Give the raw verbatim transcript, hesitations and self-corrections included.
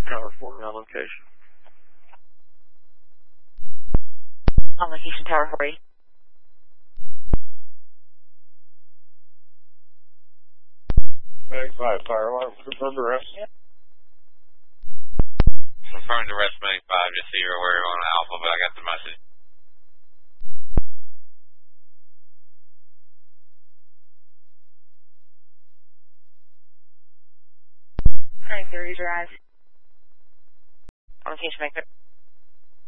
Tower four on location. On location, Tower four. Mag five, fire alarm, confirmed arrest. Confirmed arrest, Mag five, just so you're aware on Alpha, but I got the message. nine thirty drive. On location, Mag five.